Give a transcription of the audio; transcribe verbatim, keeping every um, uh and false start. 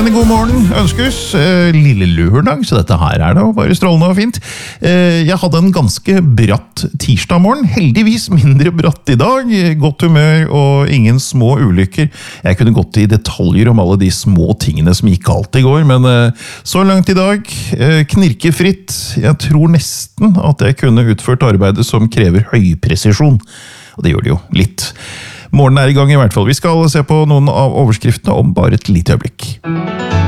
En god morgen ønskes. Eh, lille lørdag, så dette her er det bare strålende og fint. Eh, jeg hadde en ganske bratt tirsdag morgen, heldigvis mindre bratt i dag. Godt humør og ingen små ulykker. Jeg kunne gått i detaljer om alle de små tingene som gikk galt i går, men eh, så langt i dag, eh, knirkefritt. Jeg tror nesten at jeg kunne utført arbeidet som krever høypresisjon. Og det gjør det jo litt. Morgenen er i gang i hvert fall. Vi skal se på noen av overskriftene om bare et lite øyeblikk.